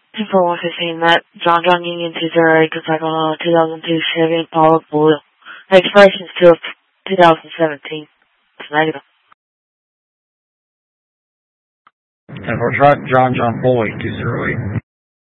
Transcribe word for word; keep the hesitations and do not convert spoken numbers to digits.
two four one fifteen, Matt. John John Union two zero eight, contact on two thousand two Chevy Impala Blue. Expiration is till twenty seventeen. It's negative. And for John John Boy two zero eight.